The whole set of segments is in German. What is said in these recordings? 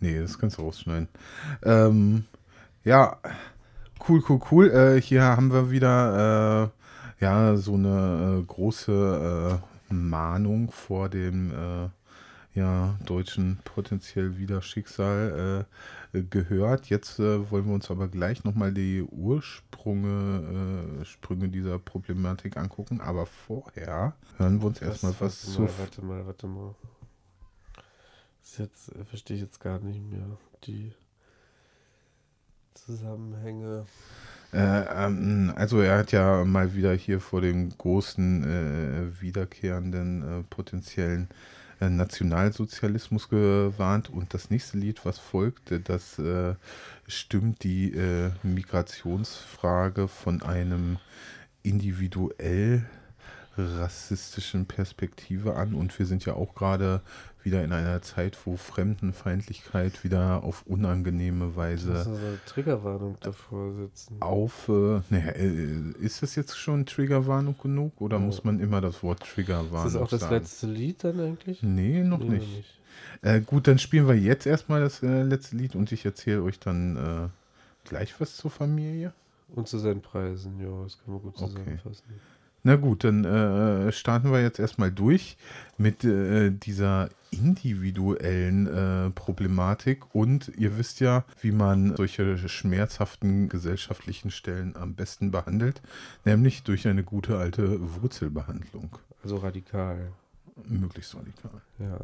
Nee, das kannst du rausschneiden. Ja, cool. Hier haben wir wieder ja, so eine große Mahnung vor dem ja, deutschen potenziell wieder Schicksal gehört. Jetzt wollen wir uns aber gleich nochmal die Sprünge dieser Problematik angucken. Aber vorher hören wir uns erstmal was zu. Warte mal. Das jetzt verstehe ich jetzt gar nicht mehr. Die Zusammenhänge. Also er hat ja mal wieder hier vor dem großen wiederkehrenden potenziellen Nationalsozialismus gewarnt, und das nächste Lied, was folgt, das stimmt die Migrationsfrage von einem individuell rassistischen Perspektive an, und wir sind ja auch gerade wieder in einer Zeit, wo Fremdenfeindlichkeit wieder auf unangenehme Weise Das ist eine Triggerwarnung davor sitzen. ist das jetzt schon Triggerwarnung genug, oder Ja. muss man immer das Wort Triggerwarnung Ist das auch das sagen? letzte Lied dann eigentlich? Nee, noch Nee, nicht. Gut, dann spielen wir jetzt erstmal das letzte Lied, und ich erzähle euch dann gleich was zur Familie. Und zu seinen Preisen, ja, das kann man gut zusammenfassen. Na gut, dann starten wir jetzt erstmal durch mit dieser individuellen Problematik, und ihr wisst ja, wie man solche schmerzhaften gesellschaftlichen Stellen am besten behandelt, nämlich durch eine gute alte Wurzelbehandlung. Also radikal. Möglichst radikal. Ja.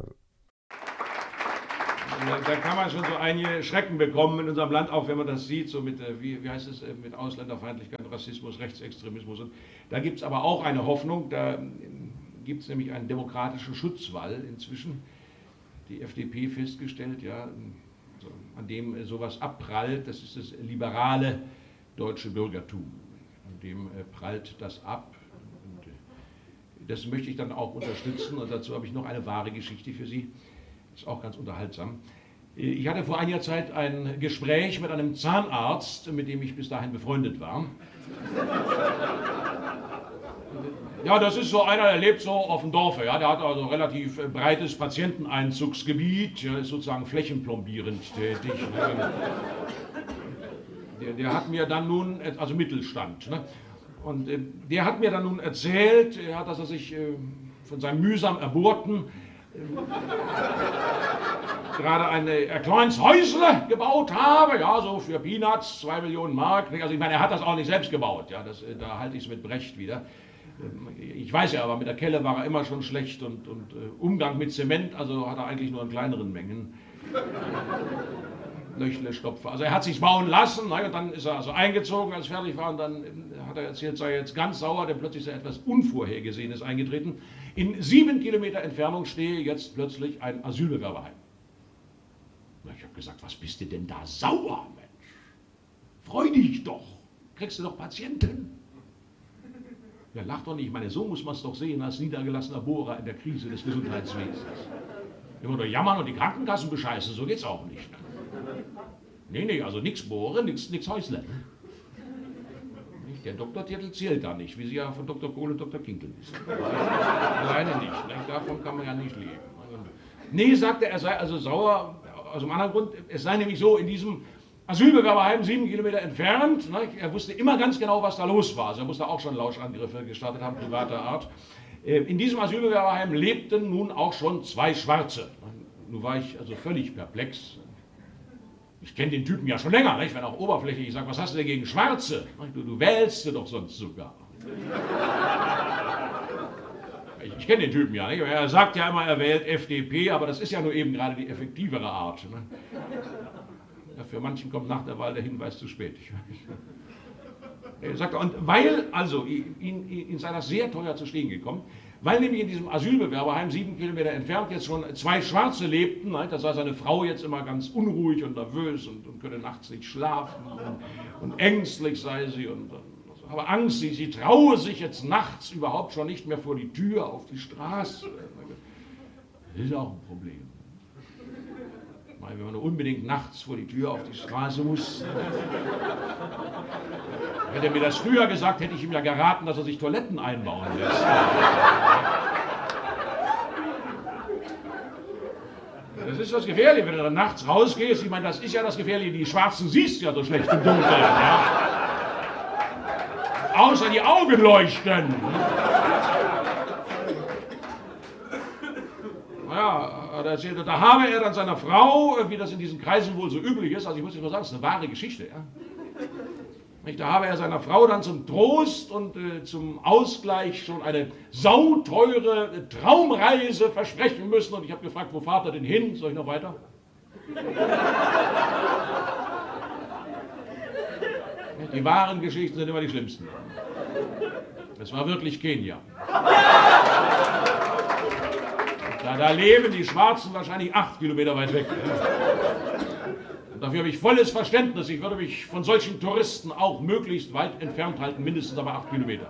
Da kann man schon so einige Schrecken bekommen in unserem Land, auch wenn man das sieht, so mit, wie heißt es, mit Ausländerfeindlichkeit, Rassismus, Rechtsextremismus. Und da gibt es aber auch eine Hoffnung, da gibt es nämlich einen demokratischen Schutzwall inzwischen, die FDP festgestellt, ja, so, an dem sowas abprallt, das ist das liberale deutsche Bürgertum, an dem prallt das ab. Und das möchte ich dann auch unterstützen, und dazu habe ich noch eine wahre Geschichte für Sie. Ist auch ganz unterhaltsam. Ich hatte vor einiger Zeit ein Gespräch mit einem Zahnarzt, mit dem ich bis dahin befreundet war. Ja, das ist so einer, der lebt so auf dem Dorfe. Ja, der hat also relativ breites Patienteneinzugsgebiet, ist sozusagen flächenplombierend tätig. Der hat mir dann nun, also Mittelstand, ne? Und der hat mir dann nun erzählt, dass er sich von seinem mühsam erbohrten gerade ein kleines Häusle gebaut habe, ja, so für Peanuts, 2 Millionen Mark. Also ich meine, er hat das auch nicht selbst gebaut, ja, da halte ich es mit Brecht wieder. Ich weiß ja, aber mit der Kelle war er immer schon schlecht, und Umgang mit Zement, also hat er eigentlich nur in kleineren Mengen. Löchle, Stopfer. Also er hat sich bauen lassen, und dann ist er also eingezogen, als fertig war, und dann hat er erzählt, sei jetzt ganz sauer, denn plötzlich sei etwas Unvorhergesehenes eingetreten. In 7 Kilometer Entfernung stehe jetzt plötzlich ein Asylbewerberheim. Ich habe gesagt, was bist du denn da sauer, Mensch? Freu dich doch, kriegst du doch Patienten. Ja, lach doch nicht, ich meine, so muss man es doch sehen, als niedergelassener Bohrer in der Krise des Gesundheitswesens. Immer nur jammern und die Krankenkassen bescheißen, so geht's auch nicht. Nee, also nix Bohre, nix Häusle. Der Doktortitel zählt da nicht, wie Sie ja von Dr. Kohl und Dr. Kinkel wissen. Alleine nicht, davon kann man ja nicht leben. Nee, sagte er, sei also sauer, aus einem anderen Grund. Es sei nämlich so, in diesem Asylbewerberheim 7 Kilometer entfernt, er wusste immer ganz genau, was da los war. Also er musste auch schon Lauschangriffe gestartet haben, privater Art. In diesem Asylbewerberheim lebten nun auch schon 2 Schwarze. Nun war ich also völlig perplex. Ich kenne den Typen ja schon länger, nicht? Wenn auch oberflächlich. Ich sage, was hast du denn gegen Schwarze? Du wählst sie doch sonst sogar. Ich kenne den Typen ja nicht. Er sagt ja immer, er wählt FDP, aber das ist ja nur eben gerade die effektivere Art. Ne? Ja, für manchen kommt nach der Wahl der Hinweis zu spät. Er sagt, und weil, also, ihn sei das sehr teuer zu stehen gekommen, weil nämlich in diesem Asylbewerberheim 7 Kilometer entfernt jetzt schon 2 Schwarze lebten, da sei seine Frau jetzt immer ganz unruhig und nervös und könne nachts nicht schlafen und ängstlich sei sie und habe Angst, sie traue sich jetzt nachts überhaupt schon nicht mehr vor die Tür auf die Straße. Das ist auch ein Problem. Wenn man nur unbedingt nachts vor die Tür auf die Straße muss. Hätte er mir das früher gesagt, hätte ich ihm ja geraten, dass er sich Toiletten einbauen lässt. Das ist das Gefährliche, wenn du dann nachts rausgehst. Ich meine, das ist ja das Gefährliche. Die Schwarzen siehst du ja so schlecht im Dunkeln. Ja? Außer die Augen leuchten. Naja, da erzählte der Habe er dann seiner Frau, wie das in diesen Kreisen wohl so üblich ist. Also ich muss dir mal sagen, das ist eine wahre Geschichte. Ja? Da habe er seiner Frau dann zum Trost und zum Ausgleich schon eine sauteure Traumreise versprechen müssen. Und ich habe gefragt, wo fahrt er denn hin? Soll ich noch weiter? Die wahren Geschichten sind immer die schlimmsten. Es war wirklich Kenia. Da leben die Schwarzen wahrscheinlich 8 Kilometer weit weg. Und dafür habe ich volles Verständnis. Ich würde mich von solchen Touristen auch möglichst weit entfernt halten, mindestens aber 8 Kilometer.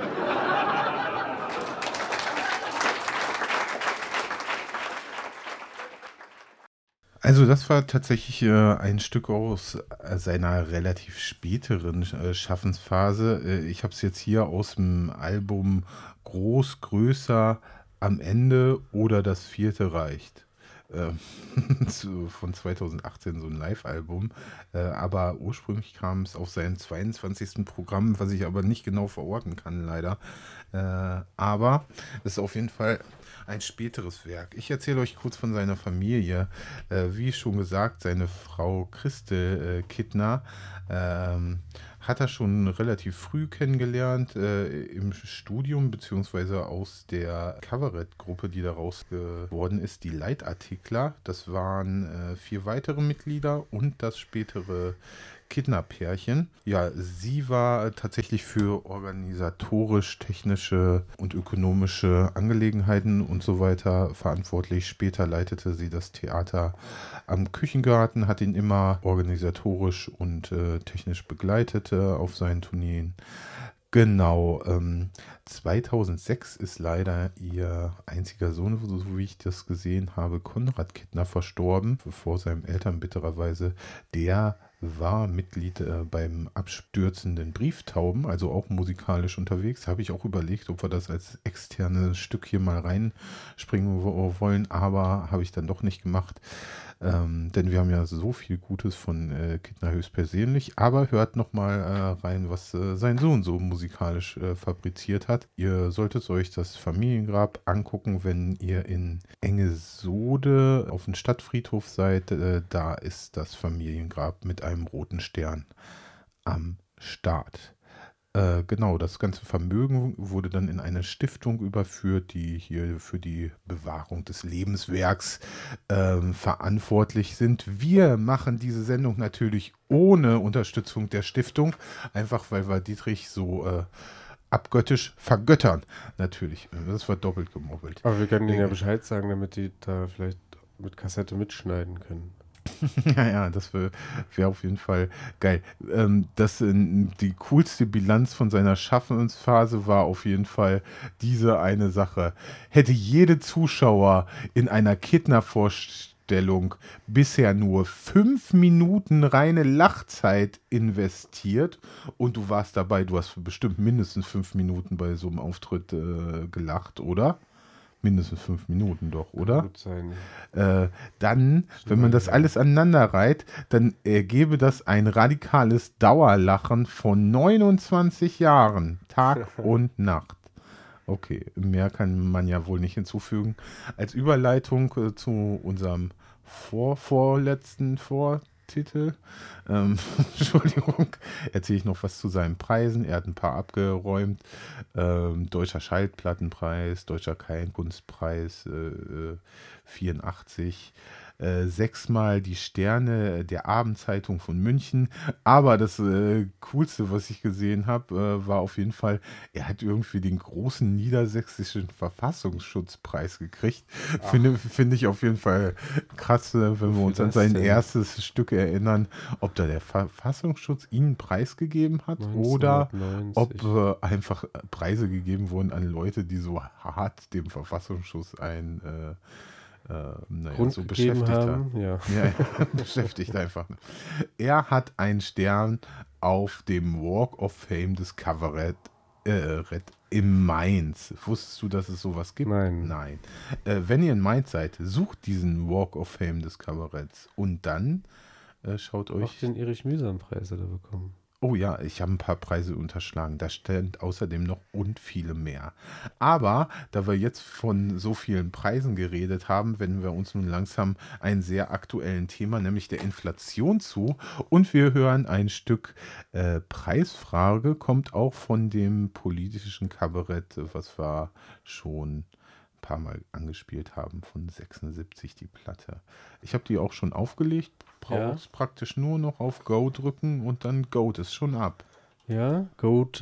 Also das war tatsächlich ein Stück aus seiner relativ späteren Schaffensphase. Ich habe es jetzt hier aus dem Album Groß, Größer, Am Ende oder Das Vierte reicht. Von 2018 so ein Live-Album. Aber ursprünglich kam es auf seinem 22. Programm, was ich aber nicht genau verorten kann, leider. Aber es ist auf jeden Fall ein späteres Werk. Ich erzähle euch kurz von seiner Familie. Wie schon gesagt, seine Frau Christel Kittner hat er schon relativ früh kennengelernt im Studium, beziehungsweise aus der Kabarettgruppe, die daraus geworden ist, die Leitartikler. Das waren 4 weitere Mitglieder und das spätere Kittner-Pärchen. Ja, sie war tatsächlich für organisatorisch-technische und ökonomische Angelegenheiten und so weiter verantwortlich. Später leitete sie das Theater am Küchengarten, hat ihn immer organisatorisch und technisch begleitet auf seinen Tourneen. Genau, 2006 ist leider ihr einziger Sohn, so wie ich das gesehen habe, Konrad Kittner, verstorben, vor seinen Eltern bittererweise. Der war Mitglied beim abstürzenden Brieftauben, also auch musikalisch unterwegs. Habe ich auch überlegt, ob wir das als externes Stück hier mal reinspringen wollen, aber habe ich dann doch nicht gemacht. Denn wir haben ja so viel Gutes von Kittner höchstpersönlich. Aber hört nochmal rein, was sein Sohn so musikalisch fabriziert hat. Ihr solltet euch das Familiengrab angucken, wenn ihr in Engesode auf dem Stadtfriedhof seid. Da ist das Familiengrab mit einem roten Stern am Start. Genau, das ganze Vermögen wurde dann in eine Stiftung überführt, die hier für die Bewahrung des Lebenswerks verantwortlich sind. Wir machen diese Sendung natürlich ohne Unterstützung der Stiftung, einfach weil wir Dietrich so abgöttisch vergöttern. Natürlich, das war doppelt gemobbelt. Aber wir können denen ja Bescheid sagen, damit die da vielleicht mit Kassette mitschneiden können. Ja, das wäre auf jeden Fall geil. Die coolste Bilanz von seiner Schaffensphase war auf jeden Fall diese eine Sache. Hätte jede Zuschauer in einer Kittner-Vorstellung bisher nur 5 Minuten reine Lachzeit investiert und du warst dabei, du hast bestimmt mindestens 5 Minuten bei so einem Auftritt gelacht, oder? Mindestens 5 Minuten doch, oder? Gut sein. Dann, wenn man das alles aneinander reiht, dann ergebe das ein radikales Dauerlachen von 29 Jahren, Tag und Nacht. Okay, mehr kann man ja wohl nicht hinzufügen. Als Überleitung zu unserem vorletzten Vortitel, Entschuldigung, erzähle ich noch was zu seinen Preisen. Er hat ein paar abgeräumt. Deutscher Schallplattenpreis, Deutscher Kleinkunstpreis 84, 6-mal die Sterne der Abendzeitung von München. Aber das Coolste, was ich gesehen habe, war auf jeden Fall, er hat irgendwie den großen niedersächsischen Verfassungsschutzpreis gekriegt. Finde ich auf jeden Fall krass, wenn wir uns an sein erstes Stück erinnern, ob da der Verfassungsschutz ihnen einen Preis gegeben hat 1990. oder ob einfach Preise gegeben wurden an Leute, die so hart dem Verfassungsschutz so beschäftigt haben. Ja. Ja, beschäftigt einfach. Er hat einen Stern auf dem Walk of Fame des Kabarett in Mainz. Wusstest du, dass es sowas gibt? Nein. Wenn ihr in Mainz seid, sucht diesen Walk of Fame des Kabaretts und dann schaut euch... Auch den Erich-Mühsam-Preis hat er bekommen. Oh ja, ich habe ein paar Preise unterschlagen. Da stand außerdem noch und viele mehr. Aber da wir jetzt von so vielen Preisen geredet haben, wenden wir uns nun langsam einem sehr aktuellen Thema, nämlich der Inflation zu. Und wir hören ein Stück Preisfrage, kommt auch von dem politischen Kabarett, was wir schon ein paar Mal angespielt haben, von 76 die Platte. Ich habe die auch schon aufgelegt. Brauchst praktisch nur noch auf Go drücken und dann Goat ist schon ab. Ja, Goat.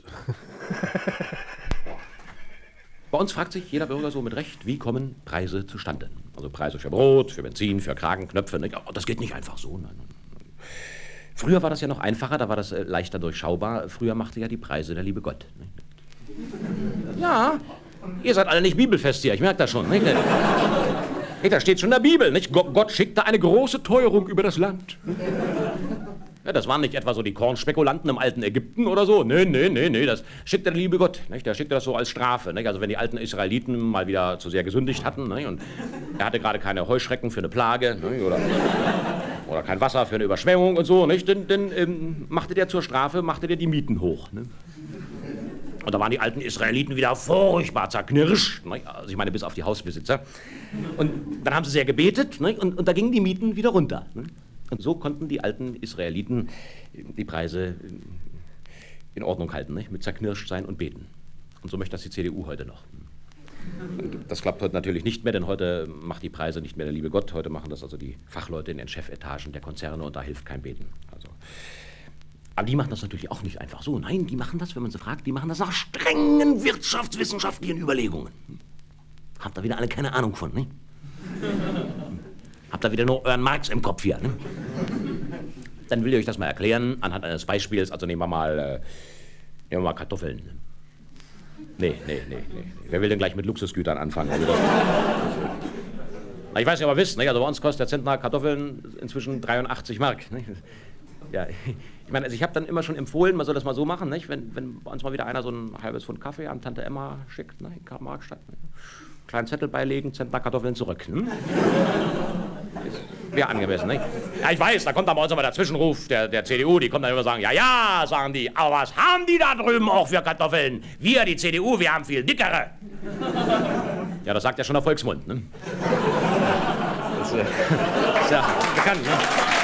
Bei uns fragt sich jeder Bürger so mit Recht, wie kommen Preise zustande? Also Preise für Brot, für Benzin, für Kragenknöpfe. Ne? Das geht nicht einfach so. Nein. Früher war das ja noch einfacher, da war das leichter durchschaubar. Früher machte ja die Preise der liebe Gott. Ne? Ja, ihr seid alle nicht bibelfest hier, ich merke das schon. Ne? Da steht schon in der Bibel, nicht? Gott schickte eine große Teuerung über das Land. Ja, das waren nicht etwa so die Kornspekulanten im alten Ägypten oder so. Nee, das schickte der liebe Gott. Nicht? Der schickte das so als Strafe. Nicht? Also wenn die alten Israeliten mal wieder zu sehr gesündigt hatten, nicht? Und er hatte gerade keine Heuschrecken für eine Plage, nicht? Oder kein Wasser für eine Überschwemmung und so, nicht? Dann machte der zur Strafe, die Mieten hoch. Nicht? Und da waren die alten Israeliten wieder furchtbar zerknirscht, ne? Also ich meine bis auf die Hausbesitzer. Und dann haben sie sehr gebetet, ne? Und da gingen die Mieten wieder runter. Ne? Und so konnten die alten Israeliten die Preise in Ordnung halten, ne? Mit zerknirscht sein und beten. Und so möchte das die CDU heute noch. Das klappt heute natürlich nicht mehr, denn heute macht die Preise nicht mehr der liebe Gott. Heute machen das also die Fachleute in den Chefetagen der Konzerne und da hilft kein Beten. Also, aber die machen das natürlich auch nicht einfach so. Nein, die machen das, wenn man sie fragt, die machen das nach strengen wirtschaftswissenschaftlichen Überlegungen. Habt ihr wieder alle keine Ahnung von, ne? Habt ihr wieder nur euren Marx im Kopf hier, ne? Dann will ich euch das mal erklären, anhand eines Beispiels. Also nehmen wir mal Kartoffeln. Nee. Wer will denn gleich mit Luxusgütern anfangen? Also ich weiß nicht, ob ihr wisst, ne? Also bei uns kostet der Zentner Kartoffeln inzwischen 83 Mark. Ne? Ja, ich meine, also ich habe dann immer schon empfohlen, man soll das mal so machen, nicht? Wenn bei uns mal wieder einer so ein halbes Pfund Kaffee an Tante Emma schickt, ne? In Karl-Marx-Stadt, ne? Kleinen Zettel beilegen, Zentner Kartoffeln zurück. Ne? Wäre angemessen, nicht? Ja, ich weiß, da kommt dann bei uns aber der Zwischenruf der CDU, die kommen dann immer sagen, ja, sagen die, aber was haben die da drüben auch für Kartoffeln? Wir, die CDU, wir haben viel dickere. Ja, das sagt ja schon der Volksmund, ne? Das ist ja bekannt, ne?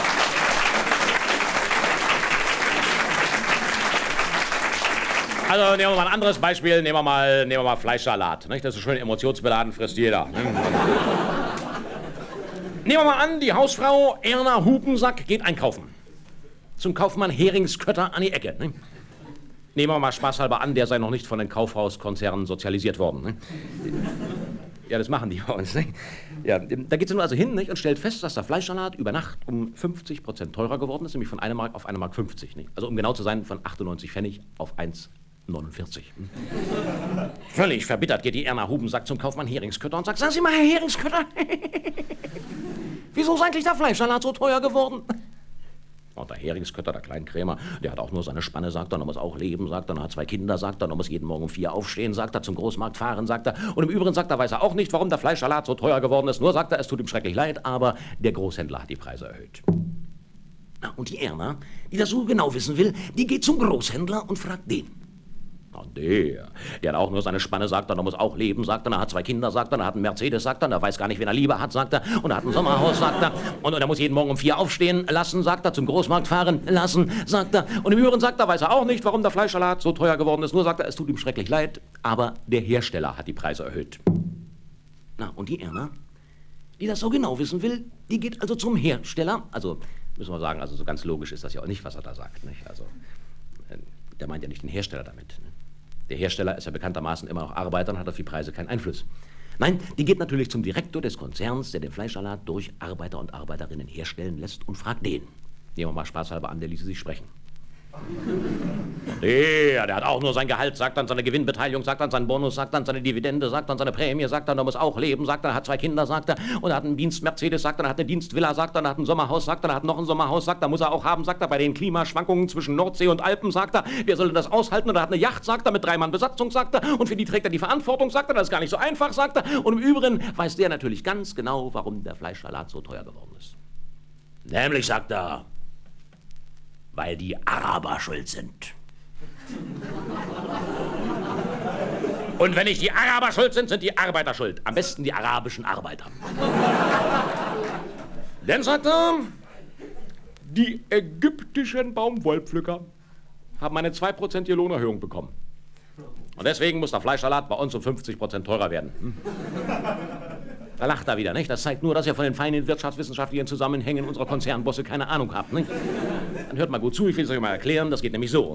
Also nehmen wir mal ein anderes Beispiel, nehmen wir mal Fleischsalat. Nicht? Das ist schön emotionsbeladen, frisst jeder. Ne? Nehmen wir mal an, die Hausfrau Erna Hupensack geht einkaufen. Zum Kaufmann Heringskötter an die Ecke. Ne? Nehmen wir mal spaßhalber an, der sei noch nicht von den Kaufhauskonzernen sozialisiert worden. Ne? Ja, das machen die bei uns. Ne? Ja, da geht sie nun also hin, nicht, und stellt fest, dass der Fleischsalat über Nacht um 50% teurer geworden ist, nämlich von 1 Mark auf 1,50 Mark. Nicht? Also um genau zu sein, von 98 Pfennig auf 1,49. Völlig verbittert geht die Erna Hubensack zum Kaufmann Heringskötter und sagt, sagen Sie mal, Herr Heringskötter, wieso ist eigentlich der Fleischsalat so teuer geworden? Und der Heringskötter, der Kleinkrämer, der hat auch nur seine Spanne, sagt er, er muss auch leben, sagt er, er hat 2 Kinder, sagt er, er muss jeden Morgen um 4 aufstehen, sagt er, zum Großmarkt fahren, sagt er. Und im Übrigen, sagt er, weiß er auch nicht, warum der Fleischsalat so teuer geworden ist, nur sagt er, es tut ihm schrecklich leid, aber der Großhändler hat die Preise erhöht. Na, und die Erna, die das so genau wissen will, die geht zum Großhändler und fragt den. Na, der hat auch nur seine Spanne, sagt er, er muss auch leben, sagt er, er hat 2 Kinder, sagt er hat einen Mercedes, sagt er, er weiß gar nicht, wen er lieber hat, sagt er, und er hat ein Sommerhaus, sagt er, und er muss jeden Morgen um 4 aufstehen lassen, sagt er, zum Großmarkt fahren lassen, sagt er, und im Übrigen, sagt er, weiß er auch nicht, warum der Fleischsalat so teuer geworden ist, nur sagt er, es tut ihm schrecklich leid, aber der Hersteller hat die Preise erhöht. Na, und die Erna, die das so genau wissen will, die geht also zum Hersteller, also, müssen wir sagen, also so ganz logisch ist das ja auch nicht, was er da sagt, nicht? Also, der meint ja nicht den Hersteller damit. Ne? Der Hersteller ist ja bekanntermaßen immer noch Arbeiter und hat auf die Preise keinen Einfluss. Nein, die geht natürlich zum Direktor des Konzerns, der den Fleischsalat durch Arbeiter und Arbeiterinnen herstellen lässt und fragt den. Nehmen wir mal spaßhalber an, der ließe sich sprechen. Ja, der hat auch nur sein Gehalt, sagt dann seine Gewinnbeteiligung, sagt dann seinen Bonus, sagt dann seine Dividende, sagt dann seine Prämie, sagt dann, er muss auch leben, sagt dann, er hat 2 Kinder, sagt er, und er hat einen Dienst-Mercedes, sagt dann, er hat eine Dienstvilla, sagt dann, er hat ein Sommerhaus, sagt dann, er hat noch ein Sommerhaus, sagt er, muss er auch haben, sagt er, bei den Klimaschwankungen zwischen Nordsee und Alpen, sagt er, wer soll denn das aushalten, und er hat eine Yacht, sagt er, mit 3 Mann Besatzung, sagt er, und für die trägt er die Verantwortung, sagt er, das ist gar nicht so einfach, sagt er, und im Übrigen weiß der natürlich ganz genau, warum der Fleischsalat so teuer geworden ist. Nämlich, sagt er, weil die Araber schuld sind. Und wenn nicht die Araber schuld sind, sind die Arbeiter schuld. Am besten die arabischen Arbeiter. Denn, sagt er, die ägyptischen Baumwollpflücker haben eine 2%ige Lohnerhöhung bekommen. Und deswegen muss der Fleischsalat bei uns um 50% teurer werden. Da lacht er wieder, nicht? Das zeigt nur, dass ihr von den feinen wirtschaftswissenschaftlichen Zusammenhängen unserer Konzernbosse keine Ahnung habt, nicht? Dann hört mal gut zu, ich will es euch mal erklären, das geht nämlich so.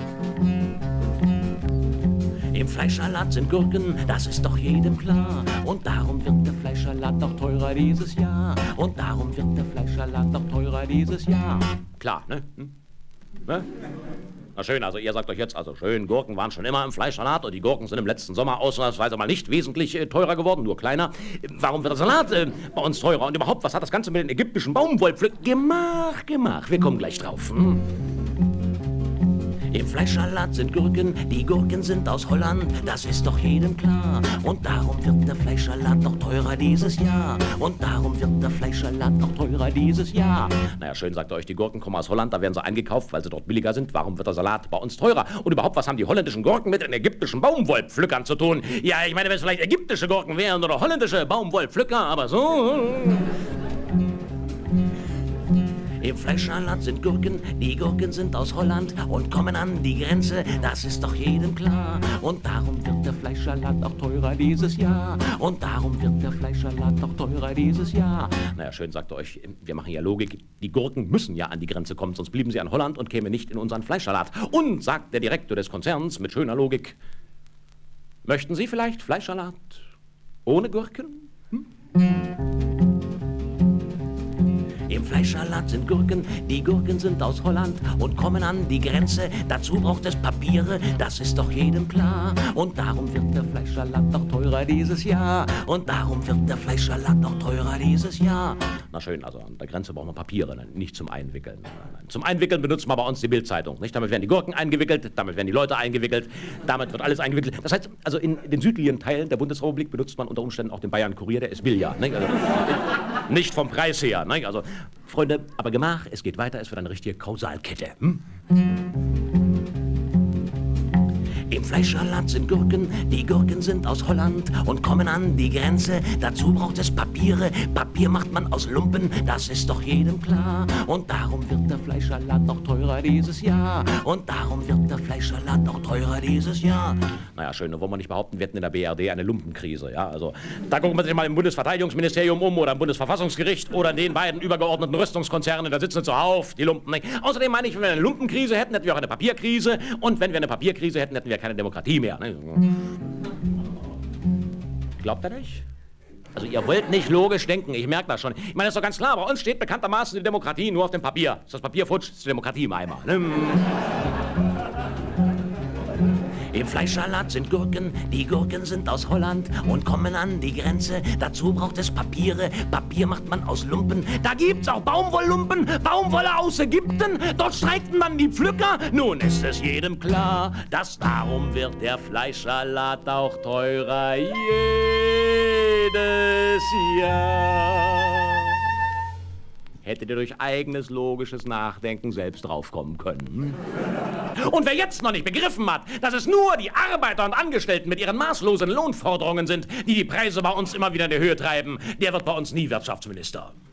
Im Fleischsalat sind Gurken, das ist doch jedem klar. Und darum wird der Fleischsalat auch teurer dieses Jahr. Und darum wird der Fleischsalat auch teurer dieses Jahr. Klar, ne? Ne? Na schön, also ihr sagt euch jetzt, also schön, Gurken waren schon immer im Fleischsalat und die Gurken sind im letzten Sommer ausnahmsweise mal nicht wesentlich teurer geworden, nur kleiner. Warum wird der Salat bei uns teurer? Und überhaupt, was hat das Ganze mit den ägyptischen Baumwollpflücken? Gemach, wir kommen gleich drauf. Im Fleischsalat sind Gurken, die Gurken sind aus Holland, das ist doch jedem klar. Und darum wird der Fleischsalat noch teurer dieses Jahr. Und darum wird der Fleischsalat noch teurer dieses Jahr. Naja, schön, sagt ihr euch, die Gurken kommen aus Holland, da werden sie eingekauft, weil sie dort billiger sind. Warum wird der Salat bei uns teurer? Und überhaupt, was haben die holländischen Gurken mit den ägyptischen Baumwollpflückern zu tun? Ja, ich meine, wenn es vielleicht ägyptische Gurken wären oder holländische Baumwollpflücker, aber so... Im Fleischsalat sind Gurken, die Gurken sind aus Holland und kommen an die Grenze, das ist doch jedem klar. Und darum wird der Fleischsalat auch teurer dieses Jahr. Und darum wird der Fleischsalat auch teurer dieses Jahr. Naja, schön, sagt ihr euch, wir machen ja Logik, die Gurken müssen ja an die Grenze kommen, sonst blieben sie an Holland und kämen nicht in unseren Fleischsalat. Und, sagt der Direktor des Konzerns mit schöner Logik, möchten Sie vielleicht Fleischsalat ohne Gurken? Im Fleischsalat sind Gurken, die Gurken sind aus Holland und kommen an die Grenze. Dazu braucht es Papiere, das ist doch jedem klar. Und darum wird der Fleischsalat noch teurer dieses Jahr. Und darum wird der Fleischsalat noch teurer dieses Jahr. Na schön, also an der Grenze brauchen wir Papiere, nicht zum Einwickeln. Nein. Zum Einwickeln benutzen wir bei uns die Bildzeitung, nicht? Damit werden die Gurken eingewickelt, damit werden die Leute eingewickelt, damit wird alles eingewickelt. Das heißt, also in den südlichen Teilen der Bundesrepublik benutzt man unter Umständen auch den Bayern-Kurier, der ist billiger, nicht? Also, nicht vom Preis her, nicht? Also, Freunde, aber Gemach, es geht weiter, es wird eine richtige Kausalkette. Im Fleischsalat sind Gurken, die Gurken sind aus Holland und kommen an die Grenze. Dazu braucht es Papiere, Papier macht man aus Lumpen, das ist doch jedem klar. Und darum wird der Fleischsalat noch teurer dieses Jahr. Und darum wird der Fleischsalat noch teurer dieses Jahr. Naja, schön, da wollen wir nicht behaupten, wir hätten in der BRD eine Lumpenkrise. Ja, also da gucken wir sich mal im Bundesverteidigungsministerium um oder im Bundesverfassungsgericht oder in den beiden übergeordneten Rüstungskonzernen, da sitzen zuhauf die Lumpen. Nicht? Außerdem meine ich, wenn wir eine Lumpenkrise hätten, hätten wir auch eine Papierkrise. Und wenn wir eine Papierkrise hätten, hätten wir keine Demokratie mehr. Ne? Glaubt ihr nicht? Also ihr wollt nicht logisch denken, ich merke das schon. Ich meine, das ist doch ganz klar, bei uns steht bekanntermaßen die Demokratie nur auf dem Papier. Ist das Papier futsch, ist die Demokratie im Eimer. Ne? Im Fleischsalat sind Gurken, die Gurken sind aus Holland und kommen an die Grenze. Dazu braucht es Papiere, Papier macht man aus Lumpen. Da gibt's auch Baumwolllumpen, Baumwolle aus Ägypten. Dort streikten man die Pflücker. Nun ist es jedem klar, dass darum wird der Fleischsalat auch teurer jedes Jahr. Hättet ihr durch eigenes logisches Nachdenken selbst draufkommen können. Und wer jetzt noch nicht begriffen hat, dass es nur die Arbeiter und Angestellten mit ihren maßlosen Lohnforderungen sind, die die Preise bei uns immer wieder in die Höhe treiben, der wird bei uns nie Wirtschaftsminister.